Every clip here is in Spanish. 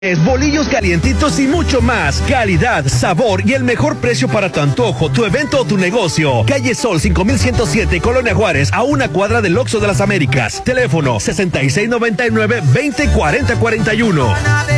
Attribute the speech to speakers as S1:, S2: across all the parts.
S1: Bolillos calientitos y mucho más. Calidad, sabor y el mejor precio para tu antojo, tu evento o tu negocio. Calle Sol 5107, Colonia Juárez, a una cuadra del Oxxo de las Américas. Teléfono 6699-204041.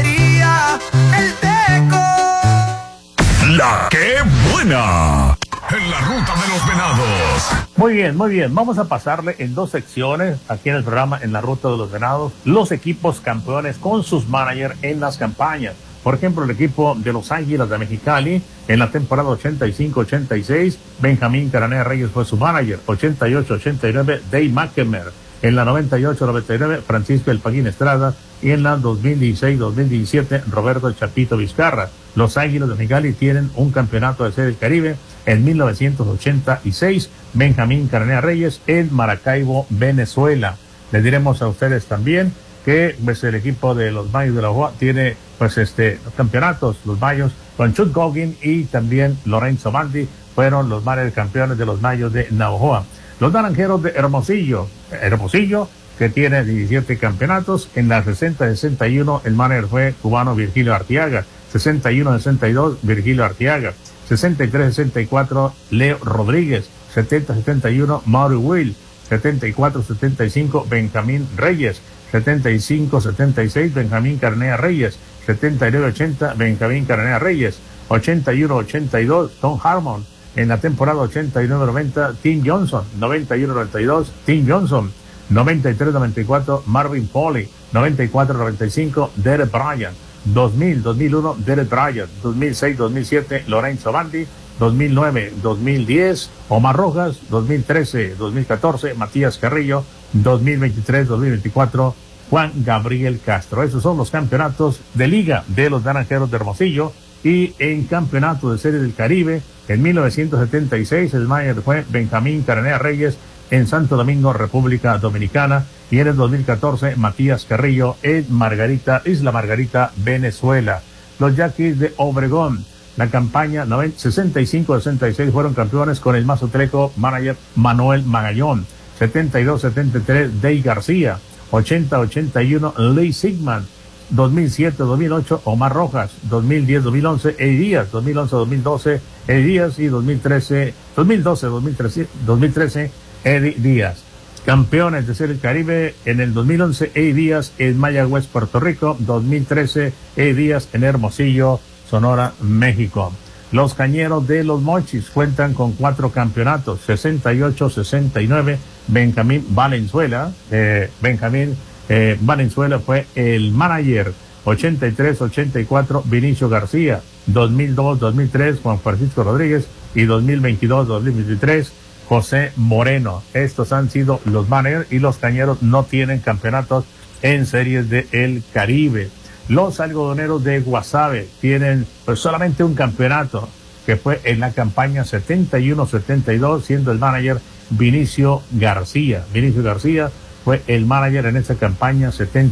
S2: La que buena. En la ruta de los venados.
S3: Muy bien, muy bien. Vamos a pasarle en dos secciones aquí en el programa En la ruta de los venados los equipos campeones con sus managers en las campañas. Por ejemplo, el equipo de los Águilas de Mexicali en la temporada 85-86, Benjamín Caranea Reyes fue su manager. 88-89, Dave McKemmer. En la 98-99, Francisco El Paguín Estrada. Y en la 2016-2017, Roberto Chapito Vizcarra. Los Águilas de Mexicali tienen un campeonato de Serie del Caribe en 1986, Benjamín Caranea Reyes en Maracaibo, Venezuela. Les diremos a ustedes también que pues, el equipo de los Mayos de la UA tiene pues los campeonatos, los Mayos, con Chuck Goggin y también Lorenzo Bandi fueron los managers campeones de los Mayos de Navojoa. Los Naranjeros de Hermosillo, que tiene 17 campeonatos. En la 60-61 el manager fue cubano Virgilio Arteaga. 61-62 Virgilio Arteaga. 63-64 Leo Rodríguez. 70-71 Mauro Will. 74-75 Benjamín Reyes. 75-76 Benjamín Caranea Reyes. 79-80 Benjamín Caranea Reyes. 81-82 Tom Harmon. En la temporada 89-90 Tim Johnson. 91-92 Tim Johnson. 93-94 Marvin Foley. 94-95 Derek Bryan. 2000-2001 Derek Bryan. 2006-2007 Lorenzo Bandi. 2009-2010 Omar Rojas. 2013-2014 Matías Carrillo. 2023-2024 Juan Gabriel Castro. Esos son los campeonatos de liga de los Naranjeros de Hermosillo. Y en campeonato de Serie del Caribe, en 1976 el manager fue Benjamín Caranea Reyes en Santo Domingo, República Dominicana. Y en el 2014 Matías Carrillo en Isla Margarita, Venezuela. Los Yaquis de Obregón, la campaña 65-66 fueron campeones con el mazotleco manager Manuel Magallón. 72-73 Dave García. 80-81 Lee Sigman. 2007-2008 Omar Rojas. 2010-2011 Eddie Díaz. 2011-2012 Eddie Díaz. Y 2013 Eddie Díaz. Campeones de Serie del Caribe en el 2011 Eddie Díaz en Mayagüez, Puerto Rico. 2013 Eddie Díaz en Hermosillo, Sonora, México. Los Cañeros de los Mochis cuentan con 4 campeonatos. 68-69 Benjamín Valenzuela. Valenzuela fue el manager. 83-84 Vinicio García. 2002-2003 Juan Francisco Rodríguez. Y 2022-2023 José Moreno. Estos han sido los managers y los Cañeros no tienen campeonatos en series del Caribe. Los Algodoneros de Guasave tienen pues solamente un campeonato que fue en la campaña 71-72 siendo el manager Vinicio García. Vinicio García fue el manager en esa campaña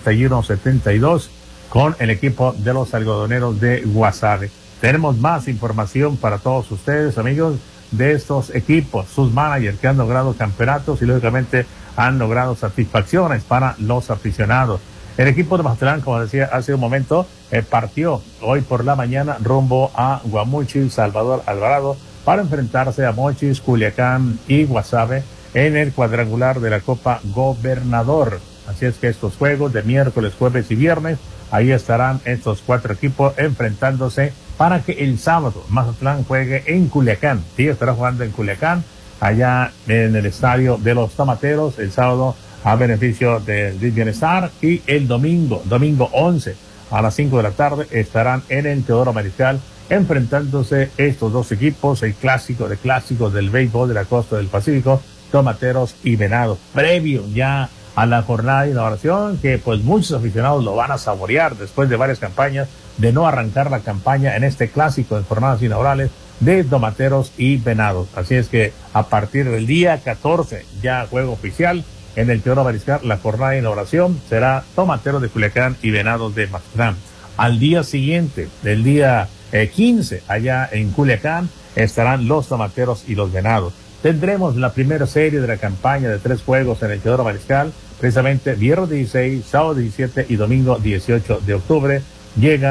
S3: 71-72 con el equipo de los Algodoneros de Guasave. Tenemos más información para todos ustedes, amigos, de estos equipos, sus managers que han logrado campeonatos y lógicamente han logrado satisfacciones para los aficionados. El equipo de Mazatlán, como decía hace un momento, partió hoy por la mañana rumbo a Guamuchil, Salvador Alvarado, para enfrentarse a Mochis, Culiacán y Guasave en el cuadrangular de la Copa Gobernador. Así es que estos juegos de miércoles, jueves y viernes, ahí estarán estos 4 equipos enfrentándose para que el sábado Mazatlán juegue en Culiacán. Sí, estará jugando en Culiacán, allá en el estadio de los Tomateros, el sábado a beneficio del Bienestar. Y el domingo 11 a las 5 de la tarde estarán en el Teodoro Mariscal enfrentándose estos 2 equipos, el clásico de clásicos del béisbol de la costa del Pacífico, Tomateros y Venados, previo ya a la jornada de inauguración, que pues muchos aficionados lo van a saborear después de varias campañas de no arrancar la campaña en este clásico en jornadas inaugurales de Tomateros y Venados. Así es que a partir del día 14 ya juego oficial en el Teodoro Mariscal. La jornada de inauguración será Tomateros de Culiacán y Venados de Mazatlán. Al día siguiente, del día 15, allá en Culiacán, estarán los Tomateros y los Venados. Tendremos la primera serie de la campaña de 3 juegos en el Teodoro Mariscal, precisamente viernes 16, sábado 17 y domingo 18 de octubre. llega